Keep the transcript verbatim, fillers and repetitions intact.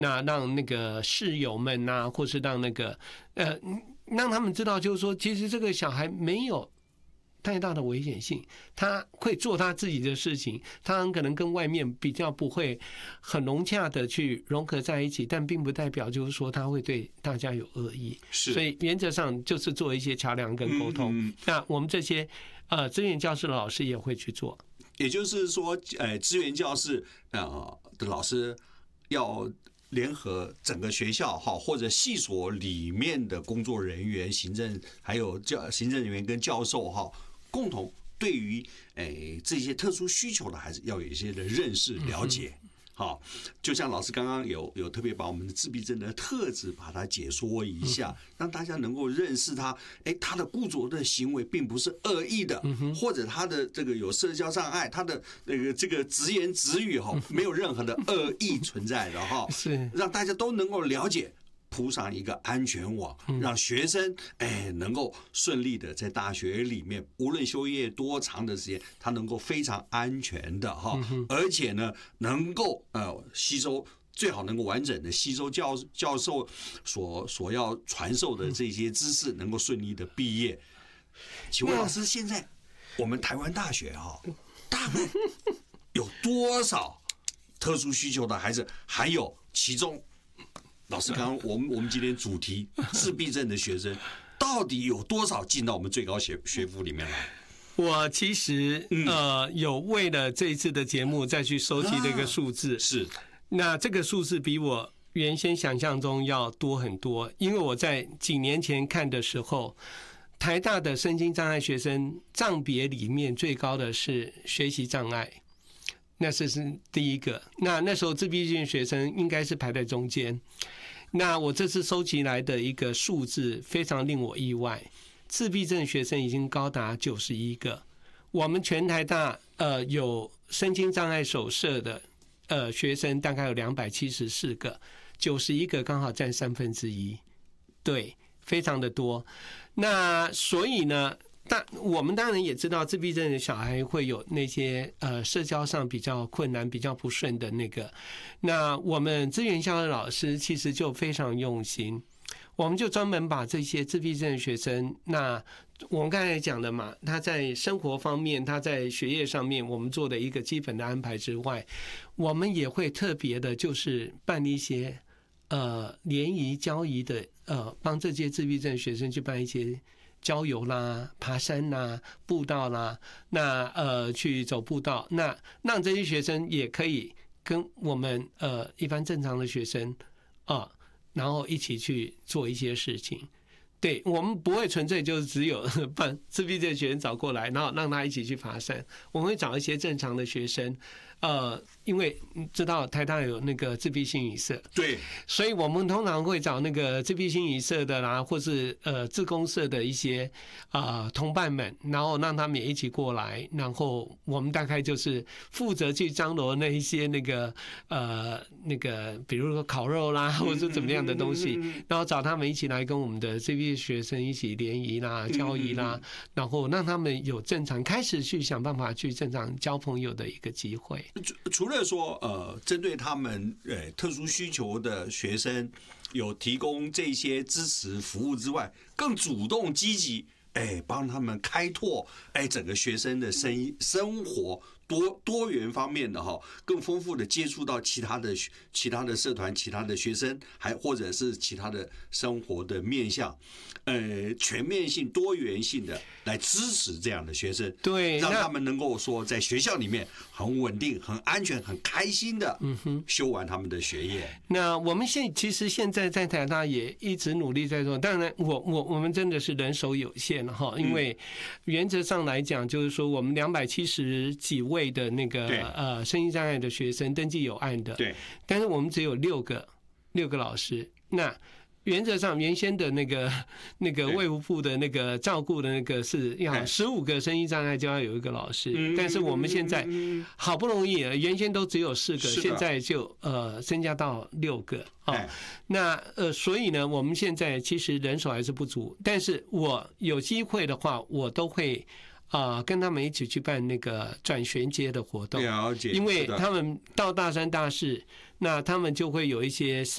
那让那个室友们呐、啊，或是让那个呃，让他们知道，就是说，其实这个小孩没有太大的危险性，他会做他自己的事情，他可能跟外面比较不会很融洽的去融合在一起，但并不代表就是说他会对大家有恶意。 是， 所以原则上就是做一些桥梁跟沟通。嗯嗯那我们这些呃资源教室的老师也会去做。 也就是说，呃，资源教室呃的老师要联合整个学校哈，或者系所里面的工作人员、行政还有教行政人员跟教授哈。共同对于诶这些特殊需求的孩子要有一些的认识了解，好，就像老师刚刚有有特别把我们的自闭症的特质把它解说一下，让大家能够认识他，哎，他的固着的行为并不是恶意的，或者他的这个有社交障碍，他的那个这个直言直语哈，没有任何的恶意存在的哈， 是让大家都能够了解。铺上一个安全网，让学生哎能够顺利的在大学里面，无论修业多长的时间，他能够非常安全的哈，而且呢能够呃吸收最好能够完整的吸收教教授所所要传授的这些知识，能够顺利的毕业。请问老师，现在我们台湾大学哈，大概有多少特殊需求的孩子？还有其中。老师，刚刚我们我们今天主题自闭症的学生，到底有多少进到我们最高学学府里面来？ 我其实呃有为了这一次的节目再去收集这个数字， 是那这个数字比我原先想象中要多很多，因为我在几年前看的时候，台大的身心障碍学生障别里面最高的是学习障碍。那是是第一个，那那时候自闭症学生应该是排在中间。那我这次收集来的一个数字非常令我意外，自闭症学生已经高达九十一个。我们全台大呃有身心障碍手册的呃学生大概有两百七十四个，九十一个刚好占三分之一，对，非常的多。那所以呢？但我们当然也知道，自闭症的小孩会有那些呃社交上比较困难、比较不顺的那个。那我们资源校的老师其实就非常用心，我们就专门把这些自闭症的学生，那我们刚才讲的嘛，他在生活方面、他在学业上面，我们做的一个基本的安排之外，我们也会特别的，就是办一些呃联谊、交谊的呃，帮这些自闭症学生去办一些。郊游啦、爬山啦、步道啦，那呃去走步道，那让这些学生也可以跟我们呃一般正常的学生啊，然后一起去做一些事情。对，我们不会纯粹就是只有把自闭症学生找过来，然后让他一起去爬山。我们会找一些正常的学生，呃，因为知道台大有那个自闭心语社， 对， 所以我们通常会找那个自闭心语社的啦，或是呃志工社的一些啊、呃、同伴们，然后让他们也一起过来，然后我们大概就是负责去张罗那一些那个呃那个，比如说烤肉啦，或者是怎么样的东西，然后找他们一起来跟我们的自闭学生一起联谊啦、交谊啦，然后让他们有正常开始去想办法去正常交朋友的一个机会。 除了说呃，针对他们呃特殊需求的学生有提供这些支持服务之外，更主动积极，哎，帮他们开拓哎整个学生的生生活多多元方面的哈，更丰富的接触到其他的其他的社团、其他的学生，还或者是其他的生活的面向，呃，全面性、多元性的来支持这样的学生， 对， 让他们能够说在学校里面很稳定、很安全、很开心的修完他们的学业。 那我们现其实现在在台大也一直努力在做，当然我我我们真的是人手有限哈，因为原则上来讲，就是说我们两百七十几位的那个呃身心障碍的学生登记有案的， 对， 但是我们只有六个六个老师，那。原则上，原先的那个那个卫福部的那个照顾的那个是要十五个身心障碍就要有一个老师，但是我们现在好不容易，原先都只有四个，现在就呃增加到六个啊。那呃，所以呢，我们现在其实人手还是不足，但是我有机会的话，我都会啊、呃、跟他们一起去办那个转衔接的活动， 了解， 因为他们到大三大四，那他们就会有一些。